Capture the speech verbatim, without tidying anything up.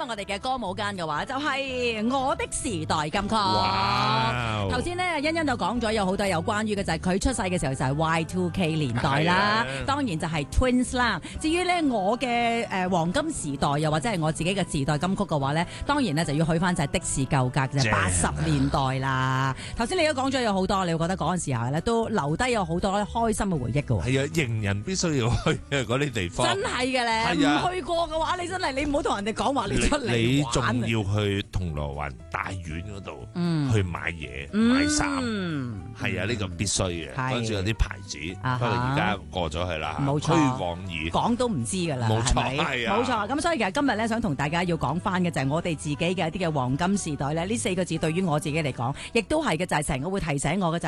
日我哋嘅歌舞間嘅話，就係我的時代金曲。 哇！ 頭先咧，欣欣就講咗有好多有關於嘅就係佢出世嘅時候就係 Y two K 年代啦，當然就係 Twins 啦。至於咧我嘅誒黃金時代，又或者係我自己嘅時代金曲嘅話咧，當然咧就要去翻就係的士舊格嘅八十年代啦。頭先你都講咗有好多，你會覺得嗰陣時候咧都留低有好多開心嘅回憶嘅。 係啊，迎人必須要去嘅嗰啲地方。 真係嘅咧，唔去過嘅話，你真係你唔好同人哋講話你出嚟玩。 你仲要去銅鑼灣大院嗰度去買嘢、買衫，係啊，呢個必須嘅。嗰陣時有啲牌子，不過而家過咗去啦， 冇錯， 虛妄意講都唔知㗎啦， 冇錯， 係啊，冇錯。咁所以其實今日咧想同大家要講翻嘅就係我哋自己嘅一啲嘅黃金時代咧，呢四個字對於我自己嚟講，亦都係嘅，就係成日會提醒我嘅就係。